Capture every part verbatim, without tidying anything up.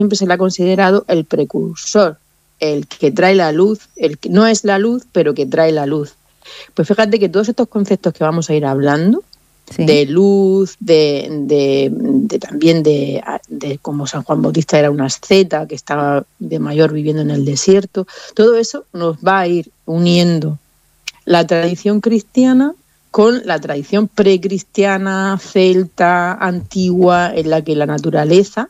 siempre se le ha considerado el precursor, el que trae la luz, el que no es la luz, pero que trae la luz. Pues fíjate que todos estos conceptos que vamos a ir hablando, sí, de luz, de, de, de también de, de como San Juan Bautista era una asceta que estaba de mayor viviendo en el desierto, todo eso nos va a ir uniendo la tradición cristiana con la tradición precristiana, celta, antigua, en la que la naturaleza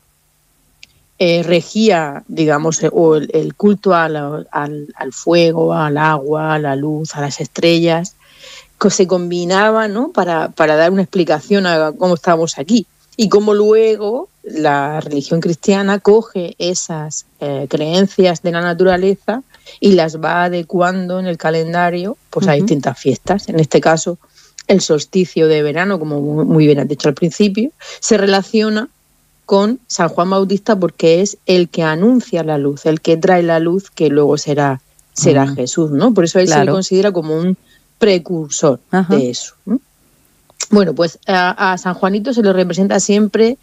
eh, regía, digamos, o el, el culto a la, al, al fuego, al agua, a la luz, a las estrellas, que se combinaba, ¿no?, para, para dar una explicación a cómo estábamos aquí. Y cómo luego la religión cristiana coge esas eh, creencias de la naturaleza y las va adecuando en el calendario pues, uh-huh. a distintas fiestas. En este caso, el solsticio de verano, como muy bien has dicho al principio, se relaciona con San Juan Bautista porque es el que anuncia la luz, el que trae la luz que luego será, será uh-huh. Jesús, ¿no? Por eso él claro. se le considera como un precursor uh-huh. de eso, ¿no? Bueno, pues a, a San Juanito se lo representa siempre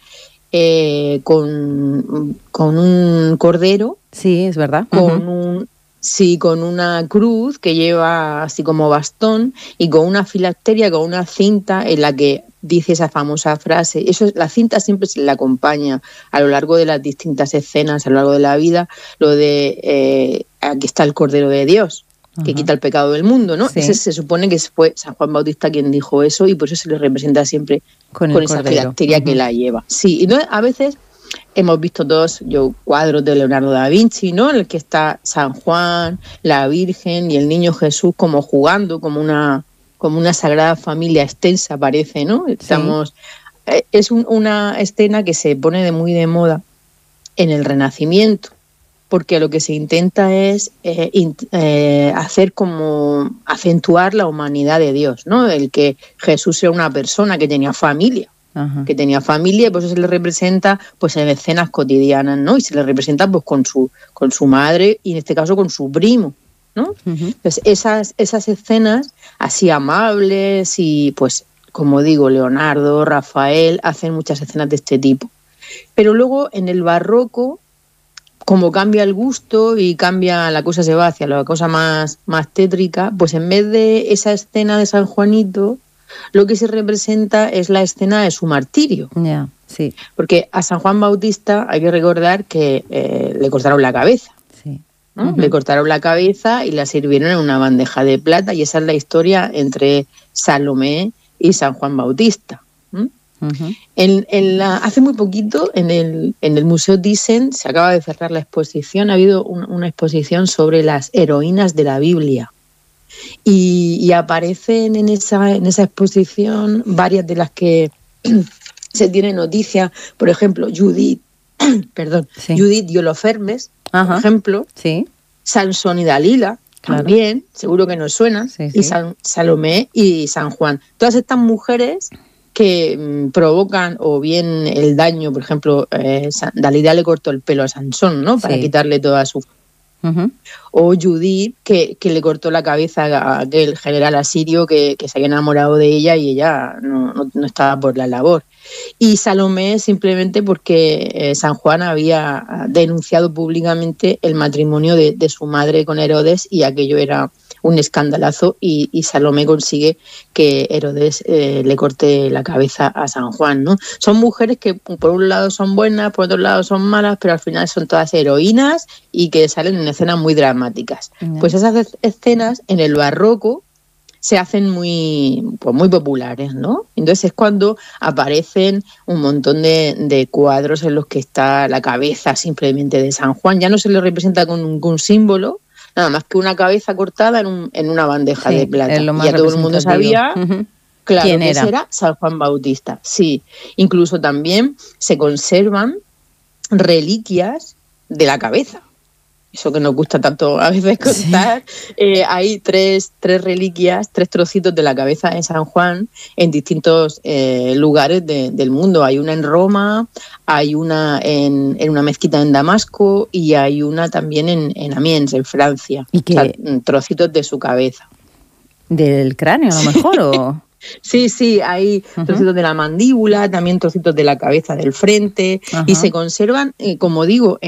eh, con, con un cordero. Sí, es verdad. Con uh-huh. un sí, con una cruz que lleva así como bastón y con una filacteria, con una cinta en la que dice esa famosa frase. Eso, la cinta siempre se le acompaña a lo largo de las distintas escenas, a lo largo de la vida, lo de eh, aquí está el Cordero de Dios, que uh-huh. quita el pecado del mundo, ¿no? Sí. Ese se supone que fue San Juan Bautista quien dijo eso y por eso se le representa siempre con, con esa filacteria uh-huh. que la lleva. Sí, y no, a veces hemos visto todos yo cuadros de Leonardo da Vinci, ¿no?, en el que está San Juan, la Virgen y el niño Jesús como jugando, como una como una sagrada familia extensa parece, ¿no? Estamos sí. eh, es un, una escena que se pone de muy de moda en el Renacimiento, porque lo que se intenta es eh, in, eh, hacer como acentuar la humanidad de Dios, ¿no? El que Jesús era una persona que tenía familia, Ajá. que tenía familia y por eso se le representa pues en escenas cotidianas, ¿no? Y se le representa pues con su con su madre y en este caso con su primo, ¿no? Uh-huh. Entonces esas esas escenas así amables y pues como digo Leonardo, Rafael hacen muchas escenas de este tipo, pero luego en el barroco, como cambia el gusto y cambia, la cosa se va hacia la cosa más, más tétrica, pues en vez de esa escena de San Juanito, lo que se representa es la escena de su martirio. Yeah, sí. Porque a San Juan Bautista hay que recordar que eh, le cortaron la cabeza. Sí. ¿no? Uh-huh. Le cortaron la cabeza y la sirvieron en una bandeja de plata y esa es la historia entre Salomé y San Juan Bautista. ¿Mm? Uh-huh. En, en la, hace muy poquito en el, en el Museo Thyssen se acaba de cerrar la exposición, ha habido un, una exposición sobre las heroínas de la Biblia y, y aparecen en esa, en esa exposición varias de las que se tiene noticia, por ejemplo Judith, perdón, sí. Judith y Holofernes, uh-huh. por ejemplo, sí. Sansón y Dalila, claro. también, seguro que nos suenan, sí, sí. y San, Salomé y San Juan. Todas estas mujeres que mmm, provocan o bien el daño, por ejemplo, eh, Dalila le cortó el pelo a Sansón, ¿no? Para sí. quitarle toda su... Uh-huh. O Judith, que, que le cortó la cabeza a aquel general asirio que, que se había enamorado de ella y ella no, no, no estaba por la labor. Y Salomé simplemente porque eh, San Juan había denunciado públicamente el matrimonio de, de su madre con Herodes y aquello era un escandalazo y, y Salomé consigue que Herodes eh, le corte la cabeza a San Juan, ¿no? Son mujeres que por un lado son buenas, por otro lado son malas, pero al final son todas heroínas y que salen en escenas muy dramáticas. Uh-huh. Pues esas escenas en el barroco se hacen muy, pues muy populares, ¿no? Entonces es cuando aparecen un montón de, de cuadros en los que está la cabeza simplemente de San Juan. Ya no se le representa con un, con un símbolo, nada más que una cabeza cortada en, un, en una bandeja sí, de plata. Y ya todo el mundo sabía, uh-huh. claro, ¿quién que era? Ese era San Juan Bautista. Sí, incluso también se conservan reliquias de la cabeza. Eso que nos gusta tanto a veces contar, sí. eh, hay tres, tres reliquias, tres trocitos de la cabeza de San Juan en distintos eh, lugares de, del mundo. Hay una en Roma, hay una en, en una mezquita en Damasco y hay una también en, en Amiens, en Francia. ¿Y qué? O sea, trocitos de su cabeza. ¿Del cráneo a lo mejor? ¿O? Sí, sí, hay uh-huh. trocitos de la mandíbula, también trocitos de la cabeza del frente, uh-huh. y se conservan, eh, como digo,